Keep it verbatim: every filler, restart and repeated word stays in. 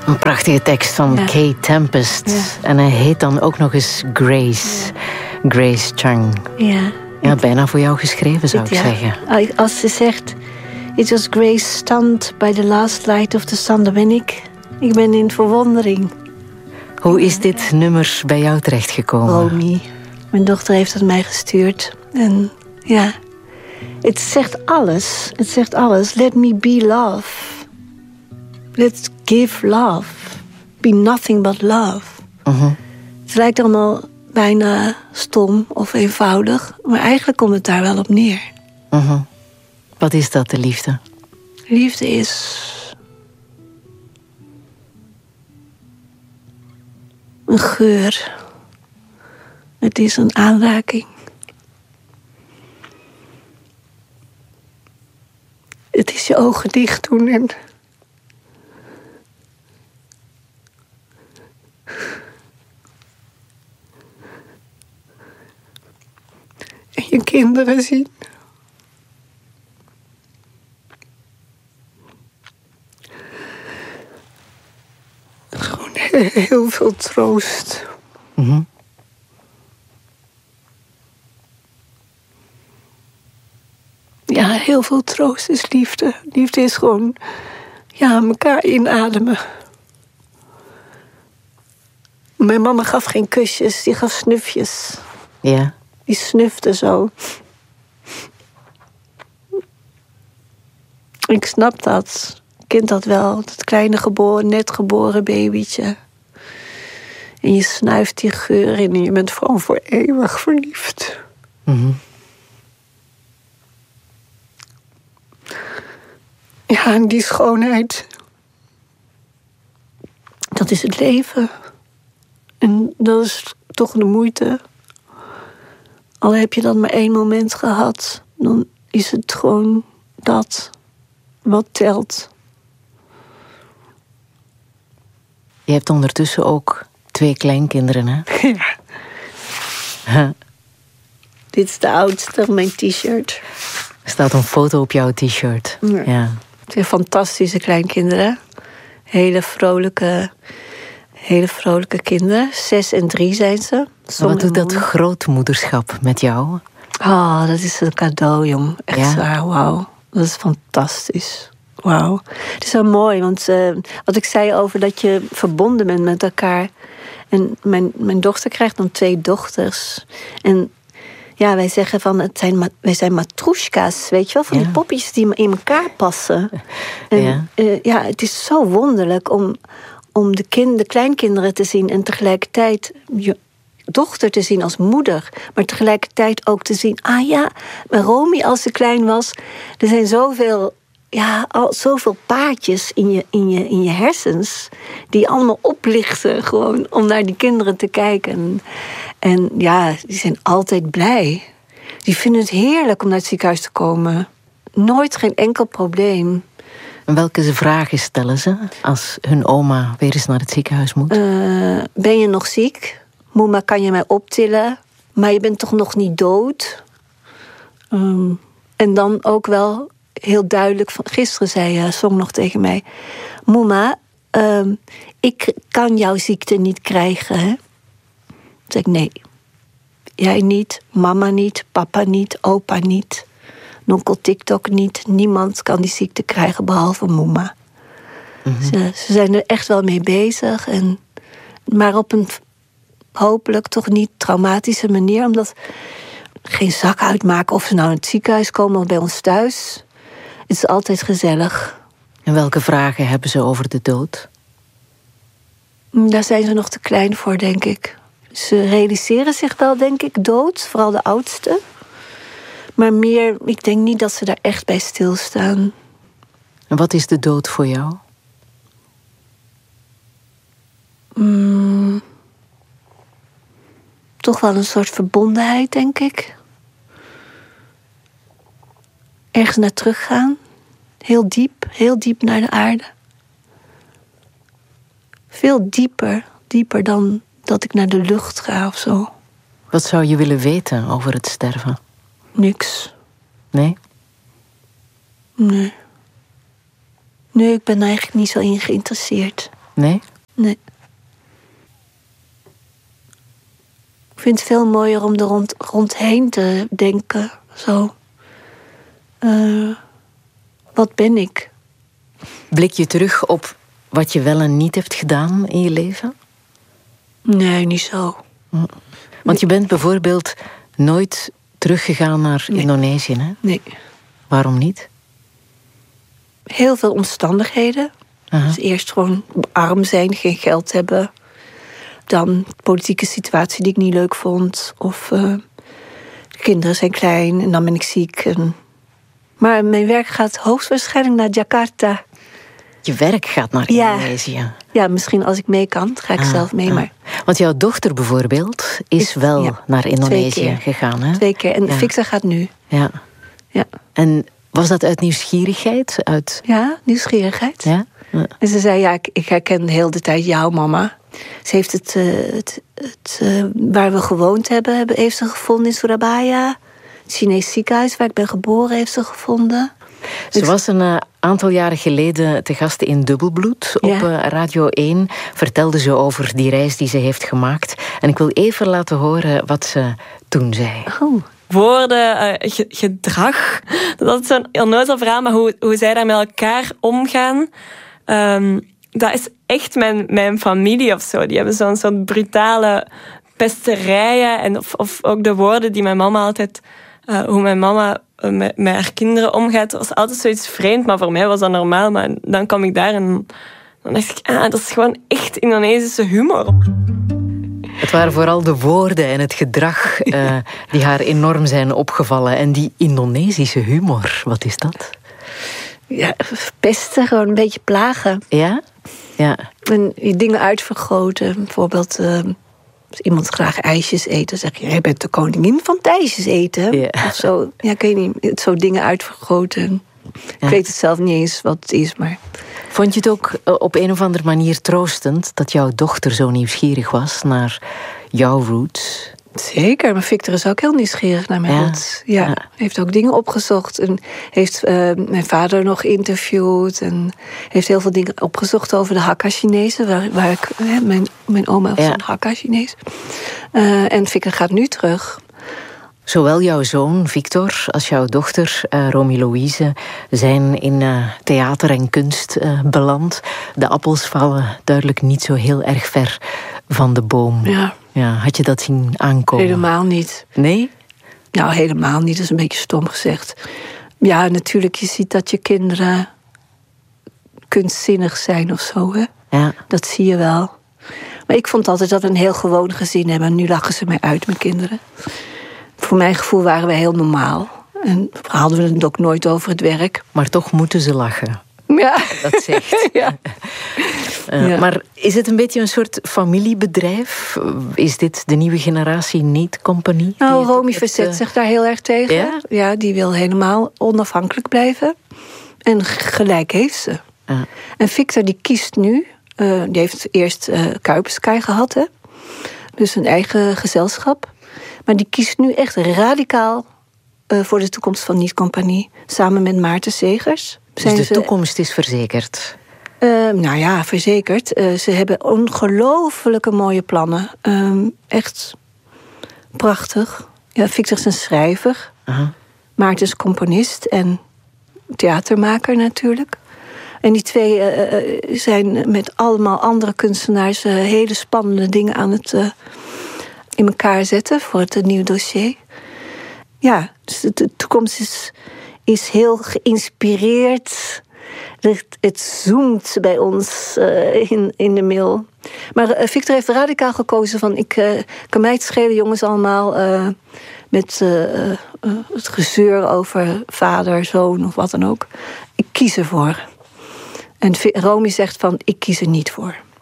Een prachtige tekst van ja. Kay Tempest. Ja. En hij heet dan ook nog eens Grace. Ja. Grace Chang. Ja. Ja, bijna voor jou geschreven, zou ik ja. zeggen. Als ze zegt... It was Grace stunned by the last light of the sun. Dan ben ik... Ik ben in verwondering. Hoe is dit nummer bij jou terechtgekomen? Romy. Mijn dochter heeft het mij gestuurd. En ja... Het zegt alles. Het zegt alles. Let me be love. Let's give love. Be nothing but love. Uh-huh. Het lijkt allemaal bijna stom of eenvoudig. Maar eigenlijk komt het daar wel op neer. Uh-huh. Wat is dat, de liefde? Liefde is... een geur. Het is een aanraking. Het is je ogen dicht doen en... en je kinderen zien. Gewoon heel veel troost. Mm-hmm. Ja, heel veel troost is liefde. Liefde is gewoon, ja, elkaar inademen. Mijn mama gaf geen kusjes, die gaf snufjes. Ja. Die snufte zo. Ik snap dat. Kind dat wel. Dat kleine geboren, net geboren babytje. En je snuift die geur in en je bent gewoon voor eeuwig verliefd. Mm-hmm. Ja, en die schoonheid. Dat is het leven. En dat is toch de moeite. Al heb je dan maar één moment gehad, dan is het gewoon dat wat telt. Je hebt ondertussen ook twee kleinkinderen, hè? Ja. Huh. Dit is de oudste, mijn t-shirt. Er staat een foto op jouw t-shirt. Ja. Ja. Het zijn fantastische kleinkinderen. Hele vrolijke, hele vrolijke kinderen. Zes en drie zijn ze. Wat doet dat grootmoederschap met jou? Oh, dat is een cadeau, jong. Echt ja? Waar, wauw. Dat is fantastisch. Wauw. Het is wel mooi, want uh, wat ik zei over dat je verbonden bent met elkaar. En mijn, mijn dochter krijgt dan twee dochters. En ja, wij zeggen van, het zijn, wij zijn matroeska's, weet je wel? Van ja. Die poppies die in elkaar passen. En ja, uh, ja het is zo wonderlijk om, om de, kind, de kleinkinderen te zien en tegelijkertijd je dochter te zien als moeder. Maar tegelijkertijd ook te zien, ah ja, mijn Romy als ze klein was. Er zijn zoveel, ja, al, zoveel paadjes in je, in, je, in je hersens die allemaal oplichten gewoon om naar die kinderen te kijken. En ja, die zijn altijd blij. Die vinden het heerlijk om naar het ziekenhuis te komen. Nooit geen enkel probleem. En welke vragen stellen ze als hun oma weer eens naar het ziekenhuis moet? Uh, ben je nog ziek? Moema, kan je mij optillen? Maar je bent toch nog niet dood? Um, en dan ook wel heel duidelijk... Van, gisteren zei uh, Song nog tegen mij... Moema, um, ik kan jouw ziekte niet krijgen, hè? Toen zei ik, nee. Jij niet, mama niet, papa niet, opa niet. Nonkel TikTok niet. Niemand kan die ziekte krijgen behalve Moema. Mm-hmm. Ze, ze zijn er echt wel mee bezig. En, maar op een hopelijk toch niet traumatische manier. Omdat geen zak uitmaken of ze nou in het ziekenhuis komen of bij ons thuis. Het is altijd gezellig. En welke vragen hebben ze over de dood? Daar zijn ze nog te klein voor, denk ik. Ze realiseren zich wel, denk ik, dood. Vooral de oudste. Maar meer, ik denk niet dat ze daar echt bij stilstaan. En wat is de dood voor jou? Mm, toch wel een soort verbondenheid, denk ik. Ergens naar teruggaan. Heel diep, heel diep naar de aarde. Veel dieper, dieper dan dat ik naar de lucht ga of zo. Wat zou je willen weten over het sterven? Niks. Nee? Nee. Nee, ik ben er eigenlijk niet zo in geïnteresseerd. Nee? Nee. Ik vind het veel mooier om er rond, rondheen te denken. Zo. Uh, wat ben ik? Blik je terug op wat je wel en niet hebt gedaan in je leven? Nee, niet zo. Want je bent bijvoorbeeld nooit teruggegaan naar nee. Indonesië, hè? Nee. Waarom niet? Heel veel omstandigheden. Uh-huh. Dus eerst gewoon arm zijn, geen geld hebben. Dan de politieke situatie die ik niet leuk vond. Of uh, de kinderen zijn klein en dan ben ik ziek. En... Maar mijn werk gaat hoogstwaarschijnlijk naar Jakarta. Je werk gaat naar Indonesië? Ja, ja, misschien als ik mee kan, ga ik ah, zelf mee. Ah. Maar... Want jouw dochter bijvoorbeeld is, is wel ja, naar Indonesië gegaan, hè? Twee keer. En ja. Victor gaat nu. Ja. ja. En was dat uit nieuwsgierigheid? Uit... Ja, nieuwsgierigheid. Ja? Ja. En ze zei, ja, ik, ik herken de hele tijd jouw mama. Ze heeft het, uh, het, het uh, waar we gewoond hebben, hebben, heeft ze gevonden in Surabaya. Het Chinees ziekenhuis waar ik ben geboren heeft ze gevonden. Ze was een uh, aantal jaren geleden te gast in Dubbelbloed op ja. uh, Radio één. Vertelde ze over die reis die ze heeft gemaakt. En ik wil even laten horen wat ze toen zei. Oh. Woorden, uh, ge- gedrag. Dat is zo'n onnozel verhaal, maar hoe, hoe zij daar met elkaar omgaan... Um, dat is echt mijn, mijn familie of zo. Die hebben zo'n soort brutale pesterijen. En of, of ook de woorden die mijn mama altijd... Uh, hoe mijn mama uh, met, met haar kinderen omgaat, was altijd zoiets vreemd. Maar voor mij was dat normaal. Maar dan kwam ik daar en dan dacht ik... Ah, dat is gewoon echt Indonesische humor. Het waren vooral de woorden en het gedrag uh, die haar enorm zijn opgevallen. En die Indonesische humor, wat is dat? Ja, pesten, gewoon een beetje plagen. Ja? Ja. En dingen uitvergroten. Bijvoorbeeld, uh, als iemand graag ijsjes eet, dan zeg je, jij bent de koningin van het ijsjes eten. Ja. Of zo. Ja, ik weet niet, zo dingen uitvergroten. Ik ja. weet het zelf niet eens wat het is, maar... Vond je het ook op een of andere manier troostend dat jouw dochter zo nieuwsgierig was naar jouw roots? Zeker, maar Victor is ook heel nieuwsgierig naar mijn ja. roots. Ja, ja. Heeft ook dingen opgezocht en heeft uh, mijn vader nog geïnterviewd en heeft heel veel dingen opgezocht over de Hakka-Chinezen, waar, waar ik, hè, mijn, mijn oma was ja. een Hakka-Chinees. Uh, en Victor gaat nu terug. Zowel jouw zoon Victor als jouw dochter uh, Romy Louise zijn in uh, theater en kunst uh, beland. De appels vallen duidelijk niet zo heel erg ver van de boom. Ja. Ja, had je dat zien aankomen? Helemaal niet. Nee? Nou, helemaal niet. Dat is een beetje stom gezegd. Ja, natuurlijk, je ziet dat je kinderen kunstzinnig zijn of zo, hè? Ja. Dat zie je wel. Maar ik vond altijd dat we een heel gewoon gezin hebben. En nu lachen ze mij uit, mijn kinderen. Voor mijn gevoel waren we heel normaal. En hadden we het ook nooit over het werk. Maar toch moeten ze lachen. Ja. Dat zegt. Ja. Uh, ja. Maar is het een beetje een soort familiebedrijf? Is dit de nieuwe generatie niet-compagnie? Nou, Romy verzet uh... zich daar heel erg tegen. Ja? Ja, die wil helemaal onafhankelijk blijven. En gelijk heeft ze. Uh. En Victor die kiest nu... Uh, die heeft eerst uh, Kuipersky gehad, hè? Dus een eigen gezelschap. Maar die kiest nu echt radicaal uh, voor de toekomst van niet-compagnie. Samen met Maarten Segers. Dus Zijn de ze... toekomst is verzekerd? Uh, nou ja, verzekerd. Uh, ze hebben ongelooflijke mooie plannen. Uh, echt prachtig. Ja, Victor is een schrijver. Uh-huh. Maarten is componist en theatermaker natuurlijk. En die twee uh, zijn met allemaal andere kunstenaars... Uh, hele spannende dingen aan het uh, in elkaar zetten voor het uh, nieuwe dossier. Ja, dus de toekomst is, is heel geïnspireerd... Het, het zoomt bij ons uh, in, in de mail. Maar uh, Victor heeft radicaal gekozen van... ik uh, kan mij het schelen, jongens, allemaal... Uh, met uh, uh, het gezeur over vader, zoon of wat dan ook. Ik kies ervoor. En Romy zegt van, ik kies er niet voor.